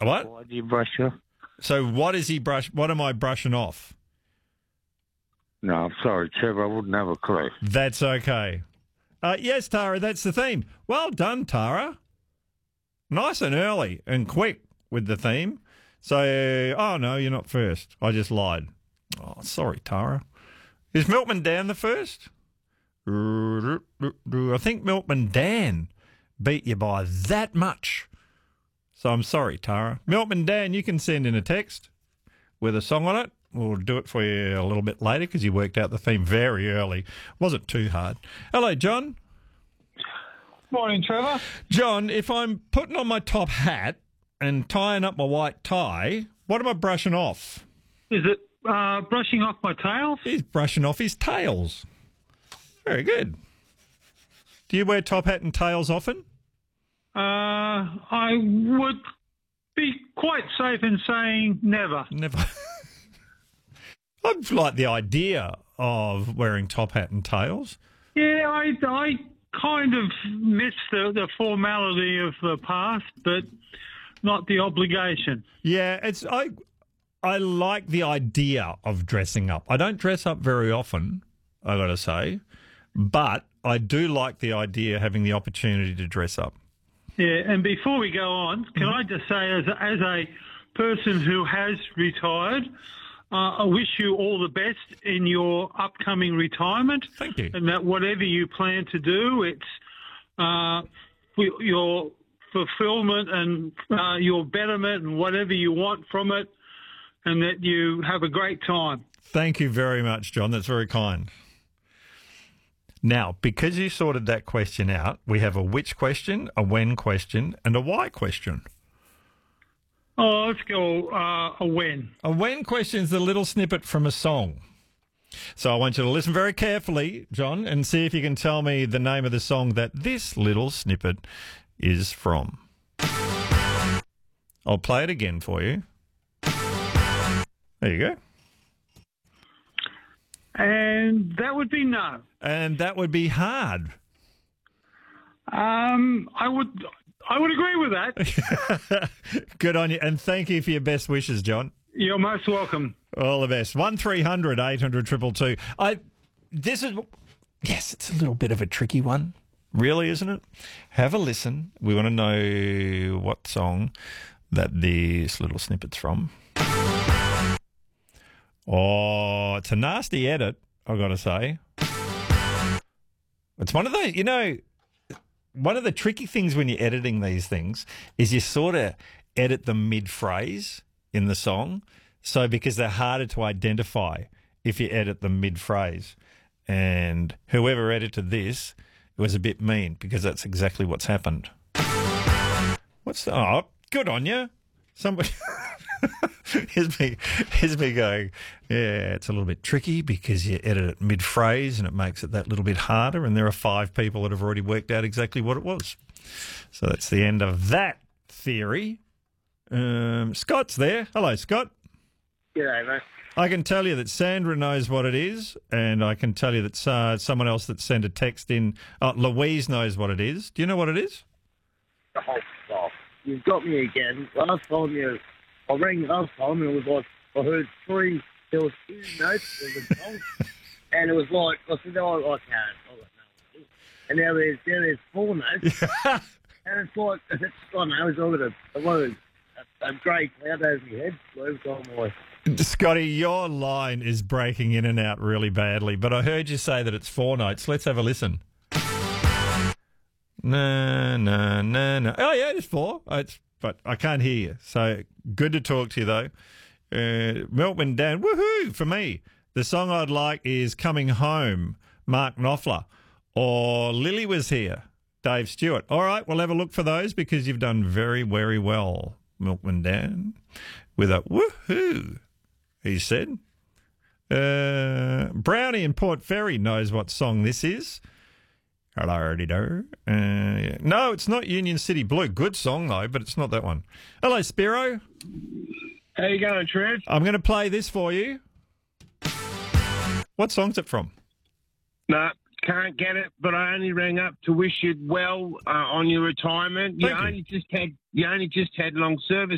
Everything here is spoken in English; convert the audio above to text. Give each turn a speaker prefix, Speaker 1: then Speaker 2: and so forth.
Speaker 1: What?
Speaker 2: Why do you brush off?
Speaker 1: So what is he What am I brushing off?
Speaker 2: No, I'm sorry, Trevor. I wouldn't have a clue.
Speaker 1: That's okay. Yes, Tara, that's the theme. Well done, Tara. Nice and early and quick with the theme. So, oh, no, you're not first. I just lied. Oh, sorry, Tara. Is Milkman Dan the first? I think Milkman Dan beat you by that much. So I'm sorry, Tara. Milkman Dan, you can send in a text with a song on it. We'll do it for you a little bit later because you worked out the theme very early. Wasn't too hard. Hello, John.
Speaker 3: Morning, Trevor.
Speaker 1: John, if I'm putting on my top hat and tying up my white tie, what am I brushing off?
Speaker 3: Is it brushing off my tails?
Speaker 1: He's brushing off his tails. Very good. Do you wear top hat and tails often?
Speaker 3: I would be quite safe in saying never.
Speaker 1: Never. I like the idea of wearing top hat and tails.
Speaker 3: Yeah, I kind of miss the formality of the past, but not the obligation.
Speaker 1: Yeah, I like the idea of dressing up. I don't dress up very often, I got to say, but I do like the idea of having the opportunity to dress up.
Speaker 3: Yeah, and before we go on, can I just say, as a person who has retired, I wish you all the best in your upcoming retirement.
Speaker 1: Thank you.
Speaker 3: And that whatever you plan to do, it's for your fulfillment and your betterment and whatever you want from it, and that you have a great time.
Speaker 1: Thank you very much, John. That's very kind. Now, because you sorted that question out, we have a which question, a when question, and a why question.
Speaker 3: Oh, let's go a when.
Speaker 1: A when question is the little snippet from a song. So I want you to listen very carefully, John, and see if you can tell me the name of the song that this little snippet is from. I'll play it again for you. There you go.
Speaker 3: And that would be no.
Speaker 1: And that would be hard.
Speaker 3: I would agree with that.
Speaker 1: Good on you. And thank you for your best wishes, John.
Speaker 3: You're most welcome.
Speaker 1: All the best. 1300 800 222. Yes, it's a little bit of a tricky one. Really, isn't it? Have a listen. We want to know what song that this little snippet's from. Oh, it's a nasty edit, I've got to say. It's one of the, one of the tricky things when you're editing these things is you sort of edit them mid-phrase in the song. So because they're harder to identify if you edit them mid-phrase. And whoever edited this was a bit mean because that's exactly what's happened. Oh, good on you. Somebody... Here's me going, yeah, it's a little bit tricky because you edit it mid-phrase and it makes it that little bit harder, and there are 5 people that have already worked out exactly what it was. So that's the end of that theory. Scott's there. Hello, Scott.
Speaker 4: G'day, mate.
Speaker 1: I can tell you that Sandra knows what it is, and I can tell you that someone else that sent a text in, Louise knows what it is. Do you know what it is?
Speaker 4: Oh, stop. You've got me again. Last time I rang last time and it was like, I heard there was 2 notes in the song, and it was like, I said, I can't. I got no. And now there's 4 notes, and it's like, I don't know, it's all a grey cloud over my head.
Speaker 1: Scotty, your line is breaking in and out really badly, but I heard you say that it's 4 notes. Let's have a listen. No. Oh, yeah, it's 4. But I can't hear you. So good to talk to you, though. Milkman Dan, woohoo, for me. The song I'd like is Coming Home, Mark Knopfler. Or Lily Was Here, Dave Stewart. All right, we'll have a look for those because you've done very, very well, Milkman Dan. With a woohoo, he said. Brownie in Port Fairy knows what song this is. Hello, no, it's not Union City Blue. Good song, though, but it's not that one. Hello, Spiro.
Speaker 5: How you going, Trev?
Speaker 1: I'm going to play this for you. What song's it from?
Speaker 5: No, can't get it, but I only rang up to wish you well on your retirement. You only just had long service.